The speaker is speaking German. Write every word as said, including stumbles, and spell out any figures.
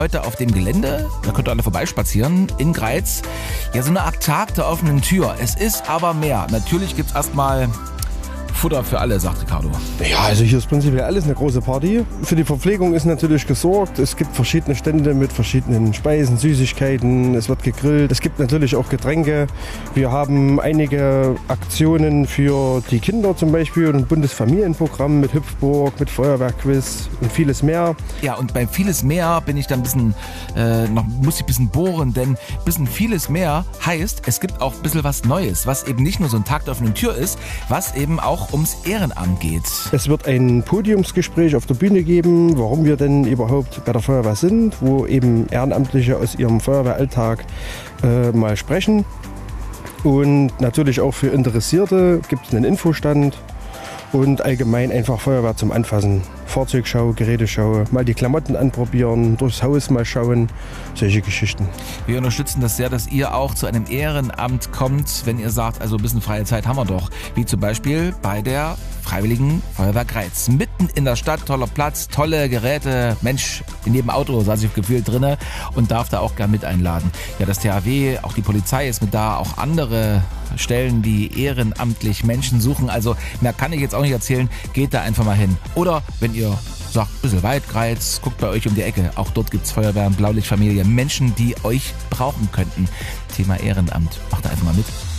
Heute auf dem Gelände, da könnt ihr alle vorbeispazieren, in Greiz. Ja, so eine Art Tag der offenen Tür. Es ist aber mehr. Natürlich gibt's erstmal Futter für alle, sagt Ricardo. Ja, also hier ist prinzipiell alles eine große Party. Für die Verpflegung ist natürlich gesorgt. Es gibt verschiedene Stände mit verschiedenen Speisen, Süßigkeiten. Es wird gegrillt. Es gibt natürlich auch Getränke. Wir haben einige Aktionen für die Kinder zum Beispiel. Ein Bundesfamilienprogramm mit Hüpfburg, mit Feuerwehrquiz und vieles mehr. Ja, und bei vieles mehr bin ich dann ein bisschen, äh, noch, muss ich ein bisschen bohren, denn ein bisschen vieles mehr heißt, es gibt auch ein bisschen was Neues, was eben nicht nur so ein Tag der offenen Tür ist, was eben auch ums Ehrenamt geht. Es wird ein Podiumsgespräch auf der Bühne geben, warum wir denn überhaupt bei der Feuerwehr sind, wo eben Ehrenamtliche aus ihrem Feuerwehralltag äh, mal sprechen. Und natürlich auch für Interessierte gibt es einen Infostand und allgemein einfach Feuerwehr zum Anfassen. Fahrzeugschau, Geräteschau, mal die Klamotten anprobieren, durchs Haus mal schauen, solche Geschichten. Wir unterstützen das sehr, dass ihr auch zu einem Ehrenamt kommt, wenn ihr sagt, also ein bisschen freie Zeit haben wir doch. Wie zum Beispiel bei der Freiwilligen Feuerwehr Greiz. Mitten in der Stadt, toller Platz, tolle Geräte. Mensch, in jedem Auto saß ich gefühlt drinne und darf da auch gern mit einladen. Ja, das T H W, auch die Polizei ist mit da, auch andere Stellen, die ehrenamtlich Menschen suchen. Also mehr kann ich jetzt auch nicht erzählen. Geht da einfach mal hin. Oder wenn ihr sagt, ein bisschen weit, Greiz, guckt bei euch um die Ecke. Auch dort gibt es Feuerwehren, Blaulichtfamilie, Menschen, die euch brauchen könnten. Thema Ehrenamt. Macht da einfach mal mit.